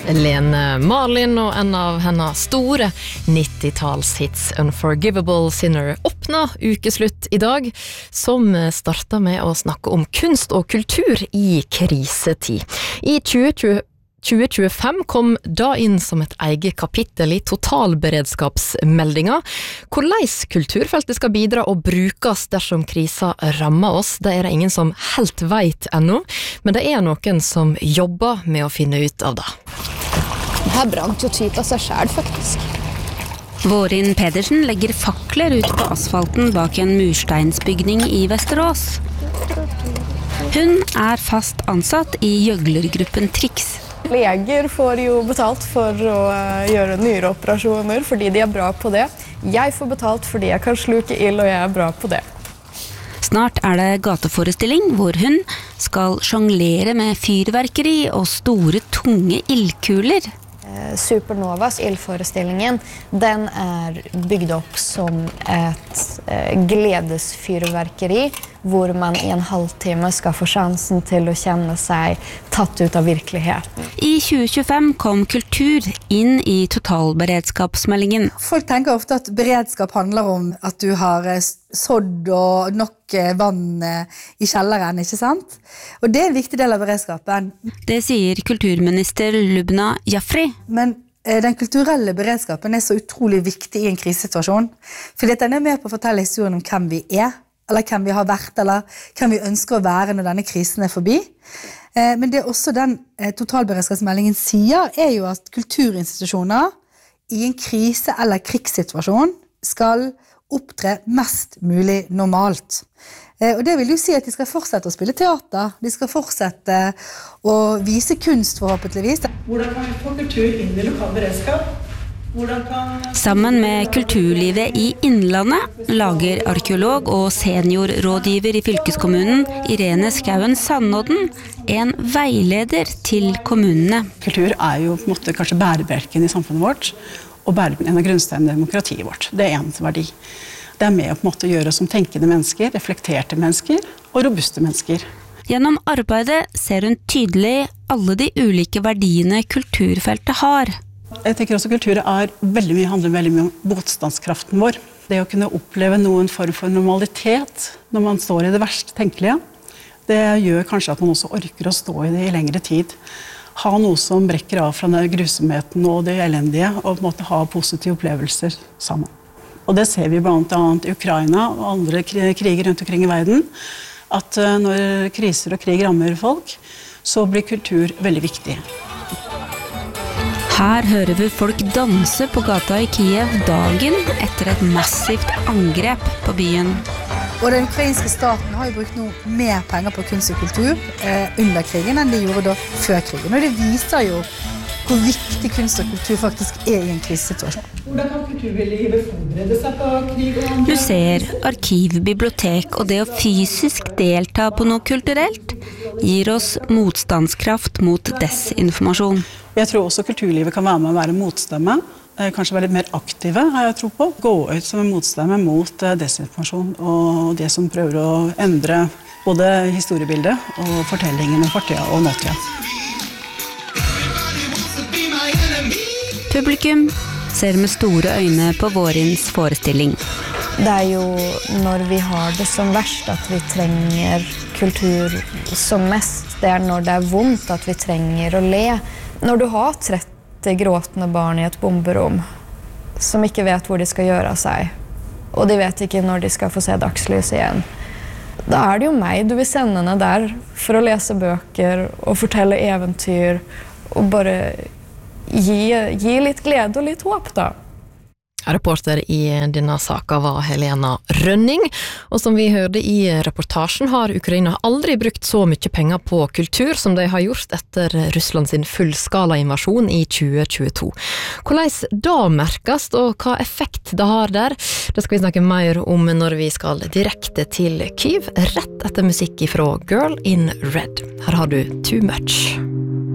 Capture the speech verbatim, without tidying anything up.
Lene Marlin og en av hennes store nittitals-hits Unforgivable Sinner åpna ukeslutt i dag, som startet med å snakke om kunst og kultur i krisetid. I tjue tjuefem kom da inn som et eget kapittel i totalberedskapsmeldinga. Hvordan kulturfeltet skal bidra og brukes dersom krisa rammer oss, det er det ingen som helt vet ennå, men det er noen som jobber med å finne ut av det. Det her brant jo typ av seg selv, faktisk. Vårin Pedersen legger fakler ut på asfalten bak en mursteinsbygning i Vesterås. Hun er fast ansatt i gjøglergruppen Trix. Leger får jo betalt for å gjøre nyreoperasjoner fordi de er bra på det. Jeg får betalt fordi jeg kan sluke ild, og jeg er bra på det. Snart er det gateforestilling hvor hun skal sjonglere med fyrverkeri og store, tunge ildkuler. Supernovas ildforestillingen, den er bygd opp som et gledesfyrverkeri, hvor man i en halvtime skal få sjansen til å kjenne seg tatt ut av virkeligheten. I tjue tjuefem kom kultur inn i totalberedskapsmeldingen. Folk tenker ofte at beredskap handler om at du har sådd og nok vann i kjelleren, ikke sant? Og det er en viktig del av beredskapen. Det sier kulturminister Lubna Jafri. Men den kulturelle beredskapen er så utrolig viktig i en krisesituasjon, fordi den er med på å fortelle historien om hvem vi er, eller hvem vi har vært, eller hvem vi ønsker å være når denne krisen er forbi. Men det også den totalberedskapsmeldingen sier, er jo at kulturinstitusjoner i en krise- eller krigssituasjon skal opptre mest mulig normalt. Og det vil jo si at de skal fortsette å spille teater, de skal fortsette å vise kunst forhåpentligvis. Hvordan kan vi få kultur inn i lokal beredskap? Kan... Sammen med kulturlivet i Innlandet lager arkeolog og seniorrådgiver i fylkeskommunen Irene Skauen Sandodden en veileder til kommunene. Kultur er jo på en måte kanskje bærebjelken i samfunnet vårt, og bærebjelken av grunnsteinen i demokratiet vårt. Det er en verdi. Det er med å på en måte gjøre som tenkende mennesker, reflekterte mennesker og robuste mennesker. Gjennom arbeidet ser hun tydelig alle de ulike verdiene kulturfeltet har. Jeg tenker også kultur er veldig mye, handler veldig mye om motstandskraften vår. Det å kunne oppleve noen form for normalitet når man står i det verste tenkelige, det gjør kanskje at man også orker å stå i det i lengre tid. Ha noe som brekker av fra den grusomheten og det elendige, og på en måte ha positive opplevelser sammen. Og det ser vi blant annet i Ukraina og andre kriger rundt omkring i verden, at når kriser og krig rammer folk, så blir kultur veldig viktig. Her hører vi folk danse på gata i Kiev dagen etter et massivt angrep på byen. Og den ukrainske staten har jo brukt noe mer penger på kunst og kultur eh, under krigen enn de gjorde da før krigen. Og det viser jo hvor viktig kunst og kultur faktisk er i en krisesituasjon. Hvordan kan kulturlivet forberede seg på krig og andre? Museer, arkiv, bibliotek og det å fysisk delta på noe kulturelt gir oss motstandskraft mot desinformasjon. Jeg tror også kulturlivet kan være med å være motstemme, kanskje være litt mer aktive, har jeg tro på. Gå ut som en motstemme mot desinformasjon og det som prøver å endre både historiebildet og fortellingen om fortida og nåtida. Publikum ser med store øyne på Vårins forestilling. Det er jo når vi har det som verst at vi trenger kultur som mest. Det er når det er vondt at vi trenger å le. Når du har tretti gråtende barn i et bomberom som ikke vet hvor de skal gjøre av seg, og de vet ikke når de skal få se dagslys igjen, da er det jo meg du vil sende ned der for å lese bøker og fortelle eventyr og bare gi, gi litt glede og litt håp da. Reporter i denne saka var Helena Rønning, og som vi hørte i reportasjen har Ukraina aldri brukt så mye penger på kultur som de har gjort etter Russland sin fullskala invasjon i tjue tjueto. Hvordan da merkes, og hva effekt det har der, det skal vi snakke mer om når vi skal direkte til Kyiv, rett etter musikk fra Girl in Red. Her har du Too Much.